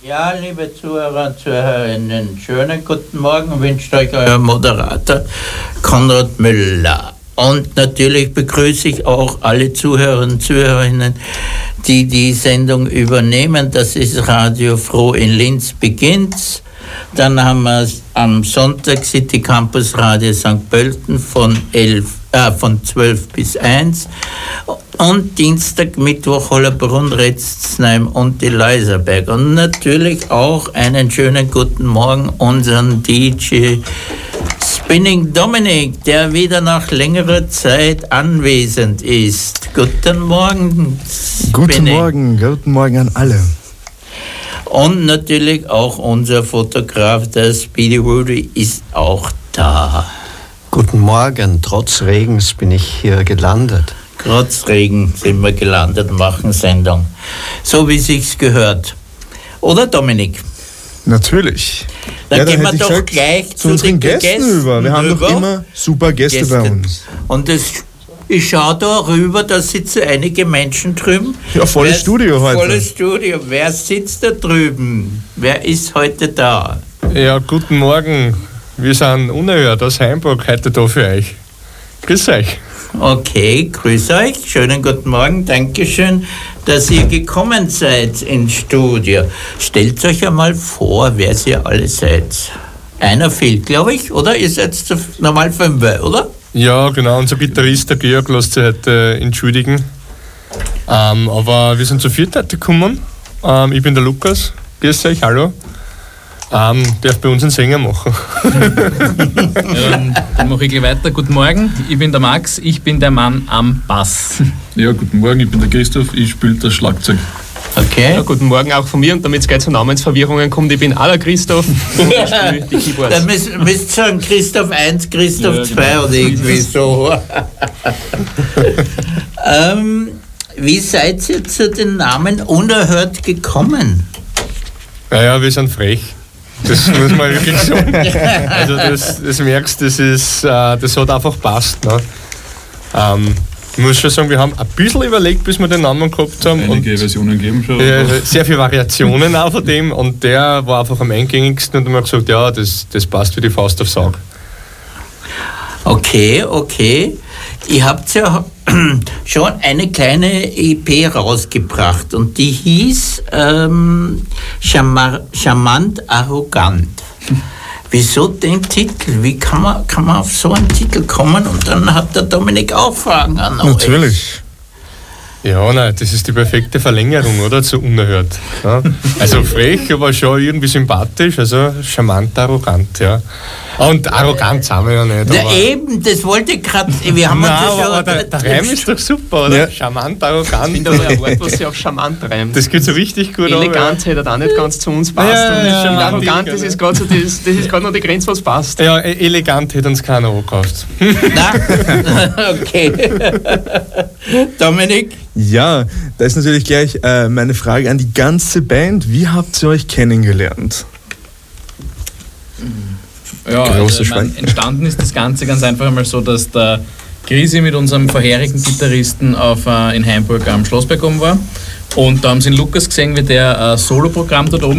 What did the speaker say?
Ja, liebe Zuhörer und Zuhörerinnen, schönen guten Morgen wünscht euch euer Moderator Konrad Müller. Und natürlich begrüße ich auch alle Zuhörer und Zuhörerinnen, die die Sendung übernehmen. Das ist Radio Froh in Linz beginnt. Dann haben wir am Sonntag City Campus Radio St. Pölten von 12 bis 1 und Dienstag, Mittwoch Hollabrunn, Retzsheim und die Leiserberg. Und natürlich auch einen schönen guten Morgen unseren DJ Spinning Dominik, der wieder nach längerer Zeit anwesend ist. Guten Morgen, Spinning. Guten Morgen an alle. Und natürlich auch unser Fotograf, der Speedy Rudy, ist auch da. Guten Morgen, trotz Regens bin ich hier gelandet. Trotz Regen sind wir gelandet und machen Sendung. So wie sich's gehört. Oder Dominik? Natürlich. Dann gehen wir doch gleich zu unseren Gästen über. Wir haben doch immer super Gäste bei uns. Und ich schaue da rüber, da sitzen einige Menschen drüben. Ja, volles Studio heute. Volles Studio. Wer sitzt da drüben? Wer ist heute da? Ja, guten Morgen. Wir sind unerhört aus Heimburg heute da für euch. Grüß euch. Okay, grüß euch. Schönen guten Morgen. Dankeschön, dass ihr gekommen seid ins Studio. Stellt euch einmal vor, wer ihr alle seid. Einer fehlt, glaube ich, oder? Ihr seid normal 5, oder? Ja, genau. Unser Gitarrist, der Georg, lässt sich heute entschuldigen. Aber wir sind zu viert heute gekommen. Ich bin der Lukas. Grüß euch, hallo. Darf bei uns einen Sänger machen. Ja, dann mache ich gleich weiter. Guten Morgen, ich bin der Max, ich bin der Mann am Bass. Ja, guten Morgen, ich bin der Christoph, ich spiele das Schlagzeug. Okay. Ja, guten Morgen auch von mir und damit es gleich zu Namensverwirrungen kommt, ich bin auch der Christoph und ich spiele die Keyboards. Dann müsst ihr sagen Christoph 1, Christoph 2 oder irgendwie so. Wie seid ihr zu den Namen Unerhört gekommen? Naja, wir sind frech. Das muss man wirklich sagen. Also das merkst du, das hat einfach passt. Ne? Ich muss schon sagen, wir haben ein bisschen überlegt, bis wir den Namen gehabt haben. Einige Versionen geben schon. Sehr viele Variationen auch von dem und der war einfach am eingängigsten und dann haben wir gesagt, ja, das passt wie die Faust aufs Auge. Okay. Ihr habt ja schon eine kleine EP rausgebracht und die hieß Charmant Arrogant. Wieso den Titel? Wie kann man auf so einen Titel kommen? Und dann hat der Dominik auch Fragen an euch. Natürlich. Ja, nein, das ist die perfekte Verlängerung, oder? Zu Unerhört. Ja. Also frech, aber schon irgendwie sympathisch, also charmant, arrogant, ja. Und arrogant sind wir ja nicht. Ja, eben, das wollte ich gerade. Wir haben der Reim ist doch super, oder? Ja. Charmant, arrogant. Ich finde aber ein Wort, was sich auf charmant reimt. Das geht so richtig gut. Elegant hätte auch nicht ganz zu uns passt. Ja, und arrogant, das ist gerade so, noch die Grenze, was passt. Ja, elegant hätte uns keiner angekauft. Nein? Okay. Dominik? Ja, da ist natürlich gleich meine Frage an die ganze Band. Wie habt ihr euch kennengelernt? Ja, entstanden ist das Ganze ganz einfach einmal so, dass der Grisi mit unserem vorherigen Gitarristen in Heimburg am Schlossberg oben war. Und da haben sie den Lukas gesehen, wie der Soloprogramm dort oben